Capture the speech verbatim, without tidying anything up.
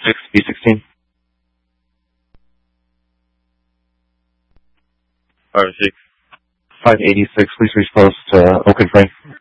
six, B sixteen. R six. five eighty-six, please reach close to Oak and Frank.